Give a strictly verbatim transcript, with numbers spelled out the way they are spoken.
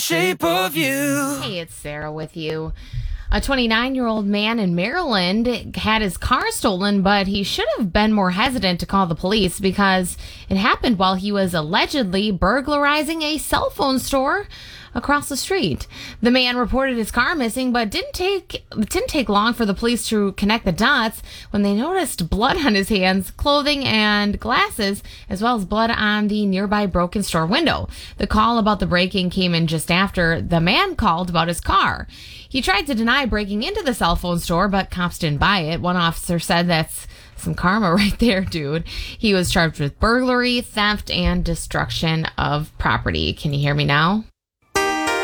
Shape of you. Hey, it's Sarah with you. A twenty-nine-year-old man in Maryland had his car stolen, but he should have been more hesitant to call the police because it happened while he was allegedly burglarizing a cell phone store across the street. The man reported his car missing, but didn't take it didn't take long for the police to connect the dots when they noticed blood on his hands, clothing, and glasses, as well as blood on the nearby broken store window. The call about the break-in came in just after the man called about his car. He tried to deny breaking into the cell phone store, but cops didn't buy it. One officer said that's some karma right there, dude. He was charged with burglary, theft, and destruction of property. Can you hear me now?